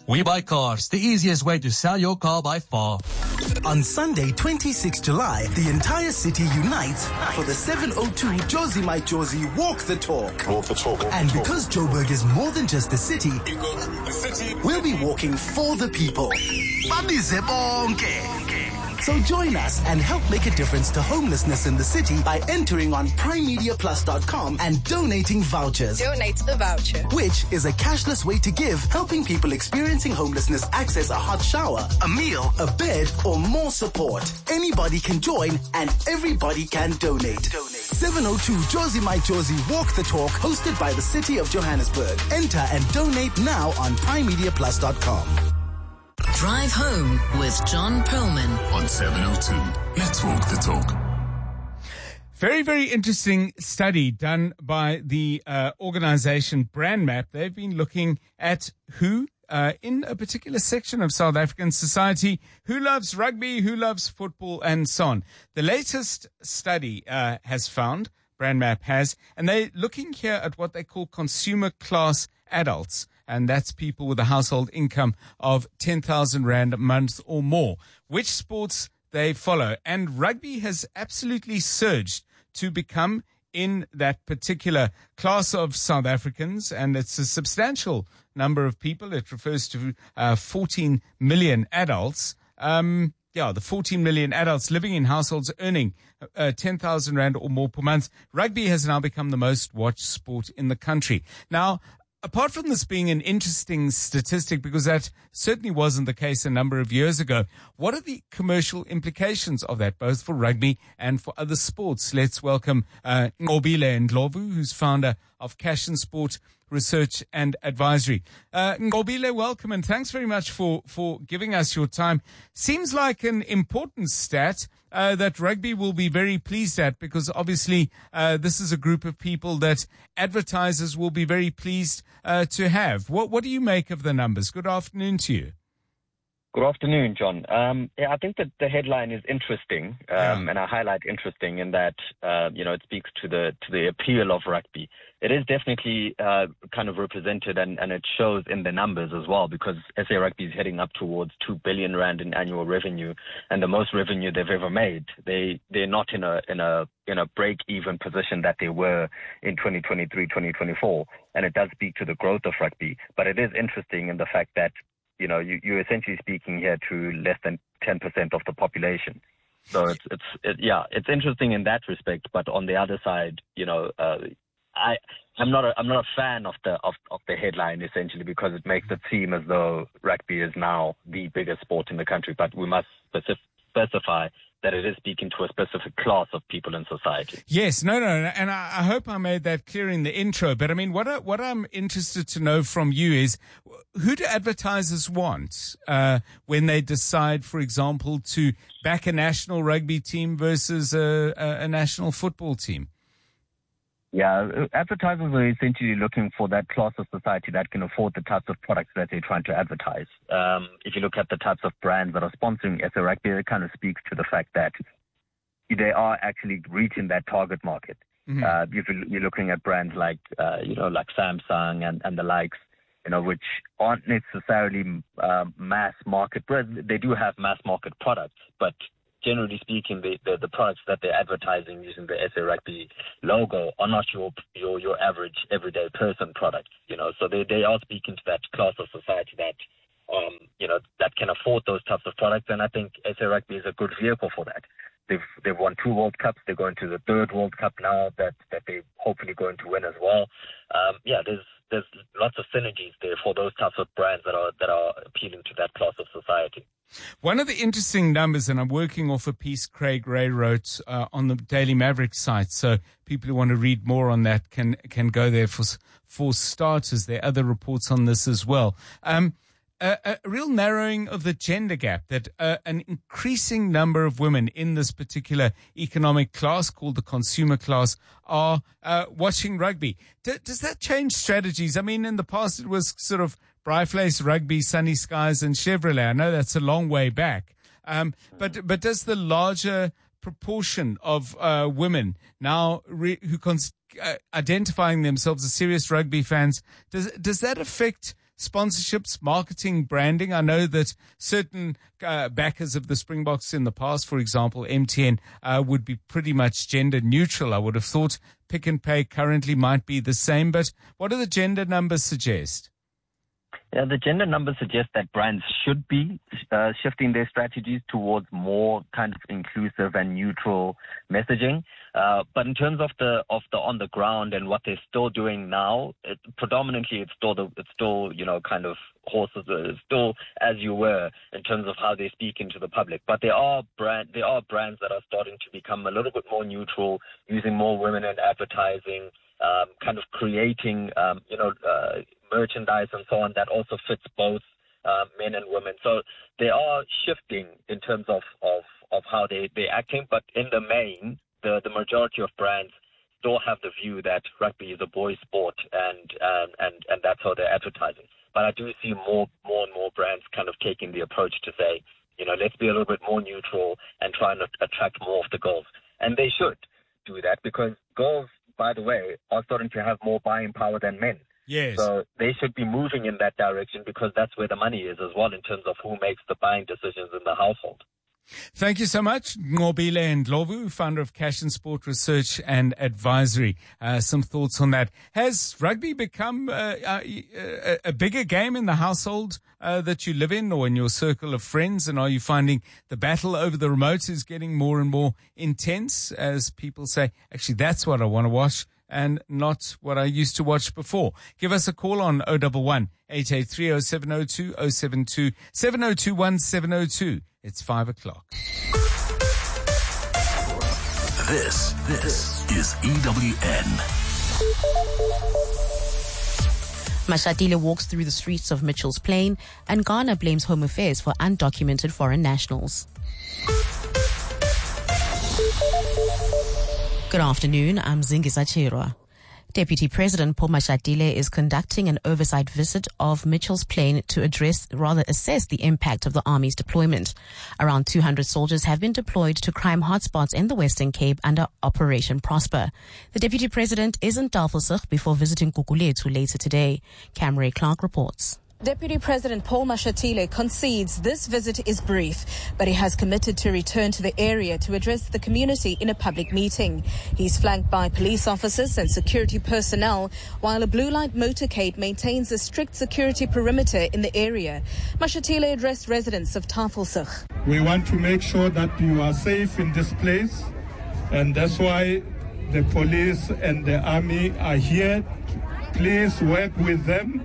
We Buy Cars, the easiest way to sell your car by far. On Sunday, 26 July, the entire city unites for the 702 Josie My Josie Walk the Talk. Walk the talk. And because Joburg is more than just the city, we'll be walking for the people. So join us and help make a difference to homelessness in the city by entering on primemediaplus.com and donating vouchers. Donate a voucher. Which is a cashless way to give, helping people experiencing homelessness access a hot shower, a meal, a bed, or more support. Anybody can join and everybody can donate. 702 Josie My Josie Walk the Talk, hosted by the City of Johannesburg. Enter and donate now on primemediaplus.com. Drive Home with John Perlman On 702. Let's walk the talk. Very, very interesting study done by the organization BrandMap. They've been looking at who, in a particular section of South African society, who loves rugby, who loves football, and so on. The latest study has found, BrandMap has, and they're looking here at what they call consumer class adults. And that's people with a household income of 10,000 Rand a month or more, which sports they follow. And rugby has absolutely surged to become in that particular class of South Africans. And it's a substantial number of people. It refers to 14 million adults. The 14 million adults living in households earning 10,000 Rand or more per month. Rugby has now become the most watched sport in the country. Now, apart from this being an interesting statistic, because that certainly wasn't the case a number of years ago, what are the commercial implications of that, both for rugby and for other sports? Let's welcome Ngobile Ndlovu, who's founder of Cash and Sport Research and Advisory. Ngobile, welcome, and thanks very much for giving us your time. Seems like an important stat that rugby will be very pleased at, because obviously this is a group of people that advertisers will be very pleased to have. What do you make of the numbers? Good afternoon to you. Good afternoon, John. I think that the headline is interesting, and I highlight interesting in that it speaks to the appeal of rugby. It is definitely kind of represented, and it shows in the numbers as well, because SA Rugby is heading up towards 2 billion Rand in annual revenue, and the most revenue they've ever made. They're not in a break-even position that they were in 2023, 2024, and it does speak to the growth of rugby. But it is interesting in the fact that you're essentially speaking here to less than 10% of the population. So it's interesting in that respect. But on the other side, I'm not a fan of the headline, essentially, because it makes it seem as though rugby is now the biggest sport in the country. But we must specify that it is speaking to a specific class of people in society. Yes, no, and I hope I made that clear in the intro. But I mean, what I'm interested to know from you is, who do advertisers want when they decide, for example, to back a national rugby team versus a national football team? Yeah, advertisers are essentially looking for that class of society that can afford the types of products that they're trying to advertise. If you look at the types of brands that are sponsoring SA Rugby, it kind of speaks to the fact that they are actually reaching that target market. Mm-hmm. If you're looking at brands like Samsung and the likes, which aren't necessarily mass market brands. They do have mass market products, but generally speaking, the products that they're advertising using the SA Rugby logo are not your average everyday person products. So they are speaking to that class of society that that can afford those types of products, and I think SA Rugby is a good vehicle for that. They've won 2 World Cups. They're going to the 3rd World Cup now that they're hopefully going to win as well. There's lots of synergies there for those types of brands that are appealing to that class of society. One of the interesting numbers, and I'm working off a piece Craig Ray wrote on the Daily Maverick site, so people who want to read more on that can go there for starters. There are other reports on this as well. A real narrowing of the gender gap, that an increasing number of women in this particular economic class, called the consumer class, are watching rugby. Does that change strategies? I mean, in the past it was sort of Braaivleis, Rugby, Sunny Skies and Chevrolet. I know that's a long way back. But does the larger proportion of women now identifying themselves as serious rugby fans, does that affect sponsorships, marketing, branding? I know that certain backers of the Springboks in the past, for example, MTN, would be pretty much gender neutral. I would have thought Pick n Pay currently might be the same, but what do the gender numbers suggest? Yeah, the gender numbers suggest that brands should be shifting their strategies towards more kind of inclusive and neutral messaging. But in terms of the on the ground and what they're still doing now, predominantly it's still kind of horses. It's still as you were in terms of how they speak into the public. But there are brands that are starting to become a little bit more neutral, using more women in advertising, kind of creating merchandise and so on that also fits both men and women. So they are shifting in terms of how they're acting, but in the main, the majority of brands still have the view that rugby is a boys' sport and that's how they're advertising. But I do see more and more brands kind of taking the approach to say, let's be a little bit more neutral and try and attract more of the girls. And they should do that because girls, by the way, are starting to have more buying power than men. Yes. So they should be moving in that direction because that's where the money is as well in terms of who makes the buying decisions in the household. Thank you so much, Nqobile Ndlovu, founder of Cash and Sport Research and Advisory. Some thoughts on that. Has rugby become a bigger game in the household that you live in or in your circle of friends? And are you finding the battle over the remote is getting more and more intense as people say, actually, that's what I want to watch and not what I used to watch before? Give us a call on 011 883 0702 072 7021 702. It's 5 o'clock. This is EWN. Mashatile walks through the streets of Mitchell's Plain, and Ghana blames Home Affairs for undocumented foreign nationals. Good afternoon, I'm Zingisa Chirwa. Deputy President Paul Mashatile is conducting an oversight visit of Mitchell's Plain to assess the impact of the Army's deployment. Around 200 soldiers have been deployed to crime hotspots in the Western Cape under Operation Prosper. The Deputy President is in Tafelsig before visiting Gugulethu later today. Camry Clark reports. Deputy President Paul Mashatile concedes this visit is brief, but he has committed to return to the area to address the community in a public meeting. He's flanked by police officers and security personnel, while a blue light motorcade maintains a strict security perimeter in the area. Mashatile addressed residents of Tafelsig. We want to make sure that you are safe in this place, and that's why the police and the army are here. Please work with them.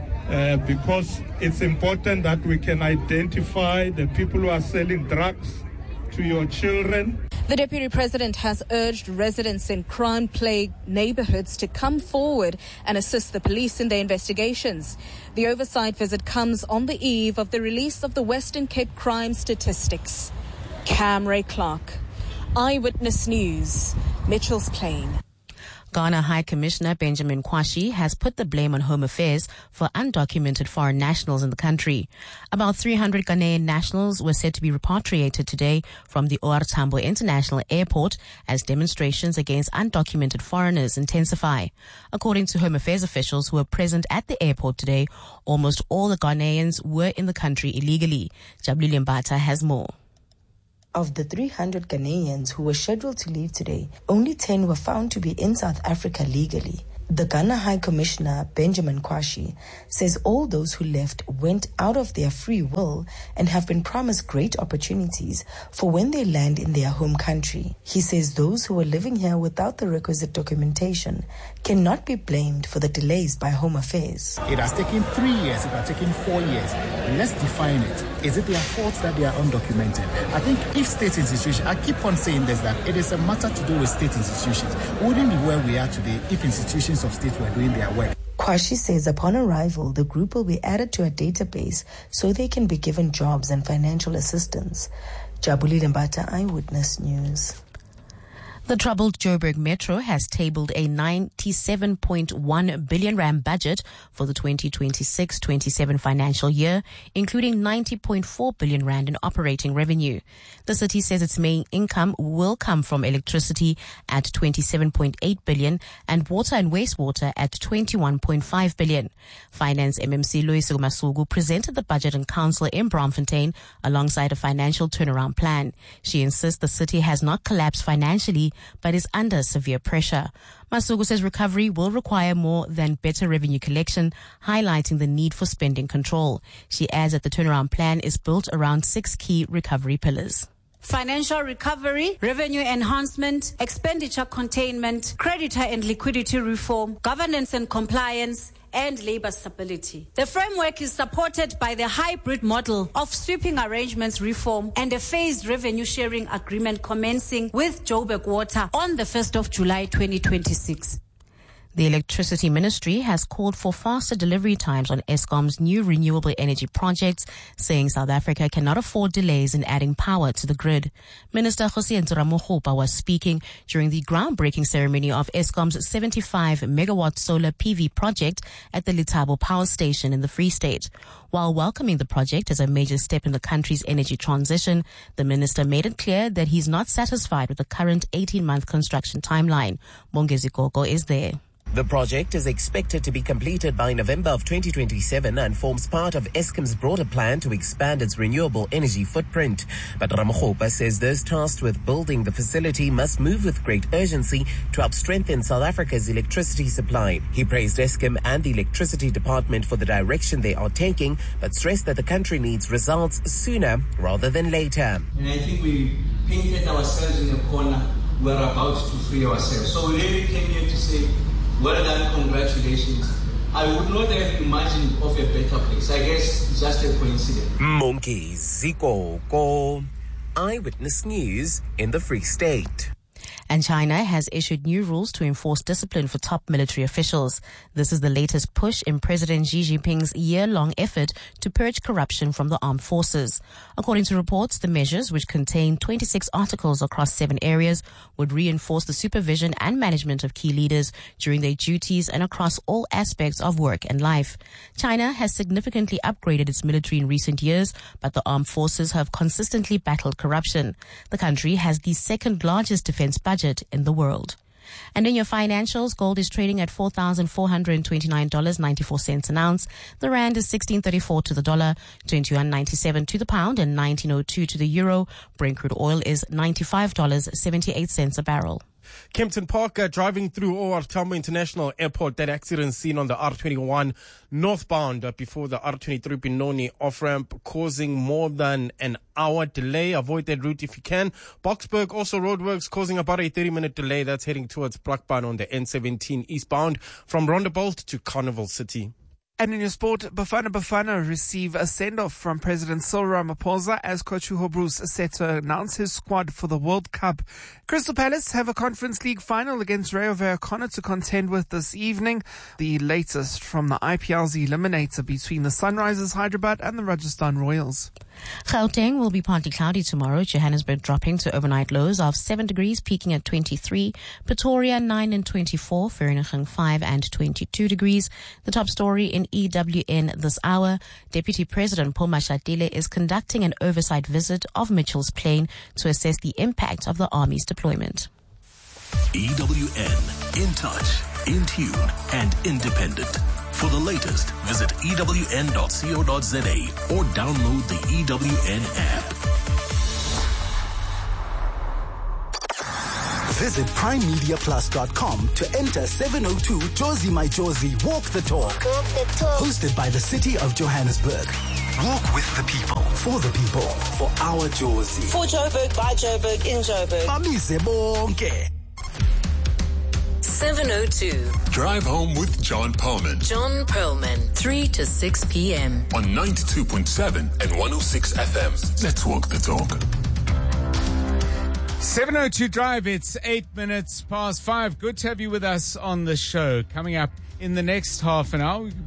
Because it's important that we can identify the people who are selling drugs to your children. The Deputy President has urged residents in crime-plagued neighborhoods to come forward and assist the police in their investigations. The oversight visit comes on the eve of the release of the Western Cape crime statistics. Camry Clark, Eyewitness News, Mitchell's Plain. Ghana High Commissioner Benjamin Kwashi has put the blame on Home Affairs for undocumented foreign nationals in the country. About 300 Ghanaian nationals were said to be repatriated today from the OR Tambo International Airport as demonstrations against undocumented foreigners intensify. According to Home Affairs officials who were present at the airport today, almost all the Ghanaians were in the country illegally. Jabulile Mbata has more. Of the 300 Ghanaians who were scheduled to leave today, only 10 were found to be in South Africa legally. The Ghana High Commissioner, Benjamin Kwashi, says all those who left went out of their free will and have been promised great opportunities for when they land in their home country. He says those who are living here without the requisite documentation cannot be blamed for the delays by Home Affairs. It has taken 3 years, it has taken 4 years. Let's define it. Is it their fault that they are undocumented? I think if state institutions, I keep on saying this, that it is a matter to do with state institutions. We wouldn't be where we are today if institutions of state were doing their work. Kwashi says upon arrival, the group will be added to a database so they can be given jobs and financial assistance. Jabulile Mbata, Eyewitness News. The troubled Joburg Metro has tabled a 97.1 billion rand budget for the 2026-27 financial year, including 90.4 billion rand in operating revenue. The city says its main income will come from electricity at 27.8 billion and water and wastewater at 21.5 billion. Finance MMC Loyiso Masuku presented the budget in council in Braamfontein alongside a financial turnaround plan. She insists the city has not collapsed financially but is under severe pressure. Masuku says recovery will require more than better revenue collection, highlighting the need for spending control. She adds that the turnaround plan is built around 6 key recovery pillars: financial recovery, revenue enhancement, expenditure containment, creditor and liquidity reform, governance and compliance, and labor stability. The framework is supported by the hybrid model of sweeping arrangements reform and a phased revenue sharing agreement commencing with Joburg Water on the 1st of July 2026. The Electricity Ministry has called for faster delivery times on Eskom's new renewable energy projects, saying South Africa cannot afford delays in adding power to the grid. Minister Kgosientsho Ramokgopa was speaking during the groundbreaking ceremony of Eskom's 75-megawatt solar PV project at the Letabo Power Station in the Free State. While welcoming the project as a major step in the country's energy transition, the minister made it clear that he's not satisfied with the current 18-month construction timeline. Bongezi Gogo is there. The project is expected to be completed by November of 2027 and forms part of Eskom's broader plan to expand its renewable energy footprint. But Ramokgopa says those tasked with building the facility must move with great urgency to help strengthen South Africa's electricity supply. He praised Eskom and the Electricity Department for the direction they are taking, but stressed that the country needs results sooner rather than later. And I think we painted ourselves in a corner. We're about to free ourselves. So we really came here to say, well done, congratulations. I would not have imagined of a better place. I guess it's just a coincidence. Monkey Ziko, Eyewitness News in the Free State. And China has issued new rules to enforce discipline for top military officials. This is the latest push in President Xi Jinping's year-long effort to purge corruption from the armed forces. According to reports, the measures, which contain 26 articles across 7 areas, would reinforce the supervision and management of key leaders during their duties and across all aspects of work and life. China has significantly upgraded its military in recent years, but the armed forces have consistently battled corruption. The country has the second largest defense budget in the world. And in your financials, gold is trading at $4,429.94 an ounce. The rand is 16.34 to the dollar, 21.97 to the pound, and 19.02 to the euro. Brent crude oil is $95.78 a barrel. Kempton Park driving through OR Tambo International Airport. That accident seen on the R21 northbound before the R23 Benoni off-ramp, causing more than an hour delay. Avoid that route if you can. Boksburg also roadworks causing about a 30-minute delay. That's heading towards Brakpan on the N17 eastbound from Rondebolt to Carnival City. And in your sport, Bafana receive a send-off from President Cyril Ramaphosa as Coach Hugo Bruce is set to announce his squad for the World Cup. Crystal Palace have a Conference League final against Rayo Vallecano to contend with this evening. The latest from the IPL's eliminator between the Sunrisers Hyderabad and the Rajasthan Royals. Gauteng will be partly cloudy tomorrow. Johannesburg dropping to overnight lows of 7 degrees, peaking at 23. Pretoria 9 and 24. Vereeniging 5 and 22 degrees. The top story in EWN this hour. Deputy President Paul Mashatile is conducting an oversight visit of Mitchell's Plain to assess the impact of the Army's deployment. EWN, in touch, in tune, and independent. For the latest, visit ewn.co.za or download the EWN app. Visit primemediaplus.com to enter 702 Josie My Josie Walk the Talk. Hosted by the City of Johannesburg. Walk with the people, for the people, for our Josie. For Joburg, by Joburg, in Joburg. Mamise bonke. 702. Drive home with John Perlman. John Perlman, 3 to 6 p.m. on 92.7 and 106 FM. Let's walk the talk. 702 Drive, it's 8 minutes past 5. Good to have you with us on the show. Coming up in the next half an hour,